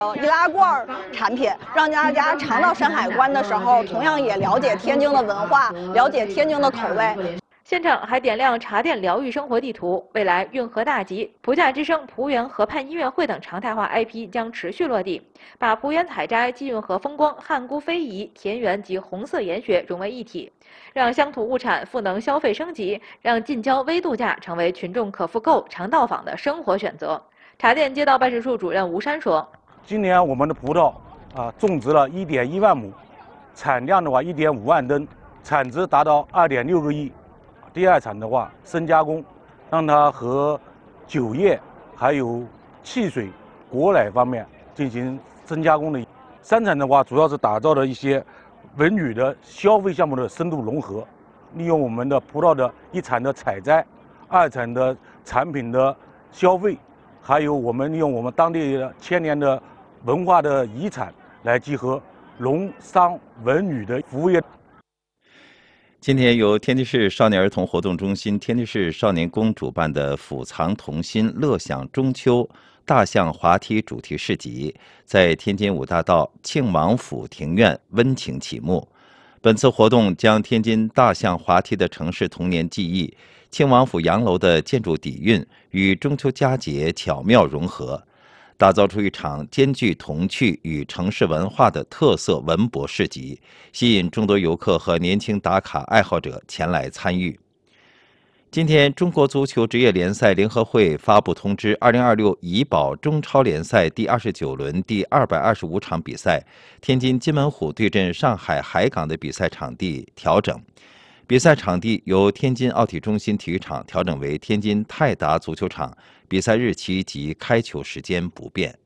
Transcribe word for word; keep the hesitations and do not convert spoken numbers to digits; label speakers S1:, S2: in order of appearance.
S1: 易拉罐产品，让大家尝到山海关的时候，同样也了解天津的文化，了解天津的口味。
S2: 现场还点亮茶店疗愈生活地图，未来运河大集、蒲甲之声、蒲园河畔音乐会等常态化 I P 将持续落地，把蒲园采摘、季运河风光、汉沽非遗、田园及红色研学融为一体，让乡土物产赋能消费升级，让近郊微度假成为群众可复购、常到访的生活选择。茶店街道办事处主任吴山说。
S3: 今年我们的葡萄啊种植了一点一万亩，产量的话一点五万吨，产值达到二点六个亿。第二产的话，深加工，让它和酒业还有汽水、果奶方面进行深加工的。三产的话，主要是打造了一些文旅的消费项目的深度融合，利用我们的葡萄的一产的采摘，二产的产品的消费，还有我们利用我们当地的千年的 文化的遗产来集合农商文旅的服务业。
S4: 今天由天津市少年儿童活动中心、天津市少年宫主办的“抚藏童心，乐享中秋”大象滑梯主题市集，在天津五大道庆王府庭院温情启幕。本次活动将天津大象滑梯的城市童年记忆、庆王府洋楼的建筑底蕴与中秋佳节巧妙融合， 打造出一场兼具童趣与城市文化的特色文博市集，吸引众多游客和年轻打卡爱好者前来参与。今天，中国足球职业联赛联合会发布通知， 二零二六怡保中超联赛第二十九轮第二百二十五场比赛，天津津门虎对阵上海海港的比赛场地调整。 比赛场地由天津奥体中心体育场调整为天津泰达足球场，比赛日期及开球时间不变。